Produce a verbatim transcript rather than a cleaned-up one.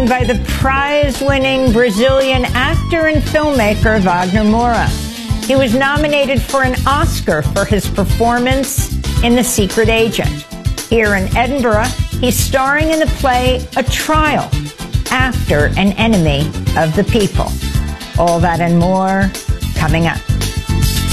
by the prize-winning Brazilian actor and filmmaker Wagner Moura. He was nominated for an Oscar for his performance in The Secret Agent. Here in Edinburgh, he's starring in the play A Trial, after an enemy of the people. All that and more coming up.